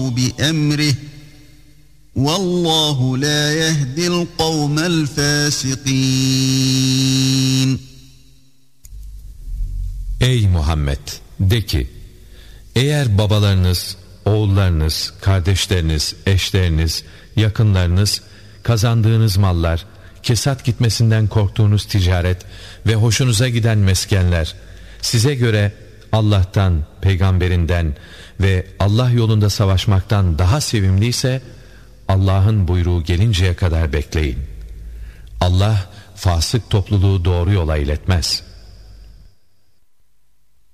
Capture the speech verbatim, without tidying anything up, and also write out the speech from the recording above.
بِأَمْرِهِ وَاللّٰهُ لَا يَهْدِي الْقَوْمَ الْفَاسِقِينَ. Ey Muhammed! De ki, eğer babalarınız, oğullarınız, kardeşleriniz, eşleriniz, yakınlarınız, kazandığınız mallar, kesat gitmesinden korktuğunuz ticaret ve hoşunuza giden meskenler, size göre Allah'tan, peygamberinden ve Allah yolunda savaşmaktan daha sevimliyse, Allah'ın buyruğu gelinceye kadar bekleyin. Allah fasık topluluğu doğru yola iletmez.